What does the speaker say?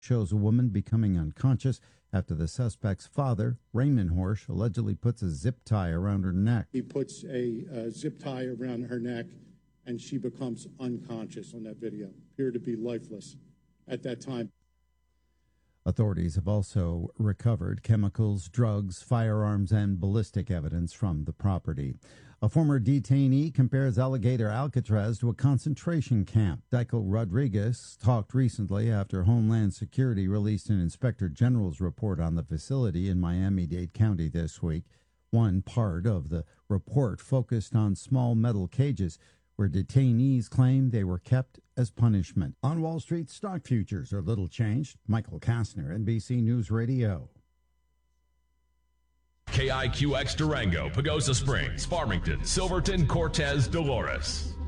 shows a woman becoming unconscious after the suspect's father, Raymond Horsch, allegedly puts a zip tie around her neck. He puts a zip tie around her neck, and she becomes unconscious on that video, appeared to be lifeless at that time. Authorities have also recovered chemicals, drugs, firearms, and ballistic evidence from the property. A former detainee compares Alligator Alcatraz to a concentration camp. Dykel Rodriguez talked recently after Homeland Security released an Inspector General's report on the facility in Miami-Dade County this week. One part of the report focused on small metal cages where detainees claimed they were kept as punishment. On Wall Street, stock futures are little changed. Michael Kastner, NBC News Radio. KIQX Durango, Pagosa Springs, Farmington, Silverton, Cortez, Dolores.